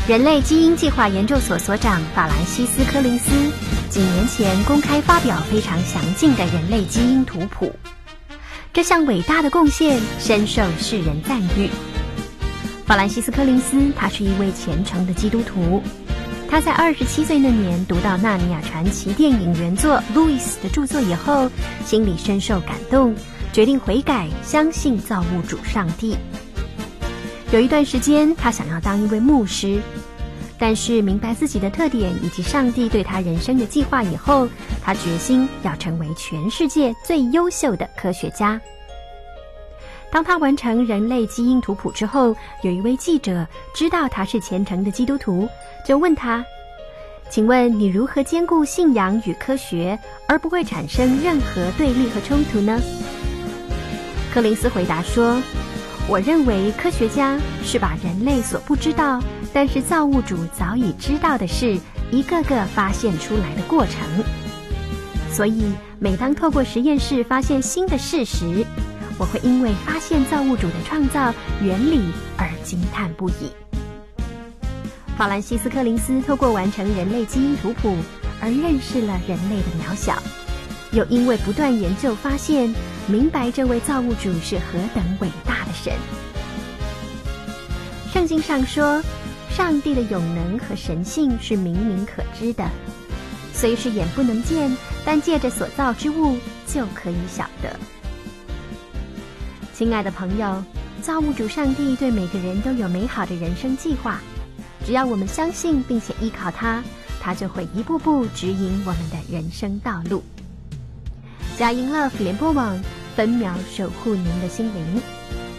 人类基因计划研究所所长法兰西斯·柯林斯几年前公开发表非常详尽的人类基因图谱，这项伟大的贡献深受世人赞誉。法兰西斯·柯林斯他是一位虔诚的基督徒，他在27岁那年读到《纳尼亚传奇》电影原作路易斯的著作以后，心里深受感动，决定悔改，相信造物主上帝。有一段时间他想要当一位牧师，但是明白自己的特点以及上帝对他人生的计划以后，他决心要成为全世界最优秀的科学家。当他完成人类基因图谱之后，有一位记者知道他是虔诚的基督徒，就问他，请问你如何兼顾信仰与科学，而不会产生任何对立和冲突呢？柯林斯回答说，我认为科学家是把人类所不知道，但是造物主早已知道的事，一个个发现出来的过程。所以每当透过实验室发现新的事实，我会因为发现造物主的创造原理而惊叹不已。法兰西斯·柯林斯透过完成人类基因图谱而认识了人类的渺小，又因为不断研究发现，明白这位造物主是何等伟大的神。圣经上说，上帝的永能和神性是明明可知的，虽是眼不能见，但借着所造之物就可以晓得。亲爱的朋友，造物主上帝对每个人都有美好的人生计划，只要我们相信并且依靠他，他就会一步步指引我们的人生道路。佳音 Love 联播网分秒守护您的心灵。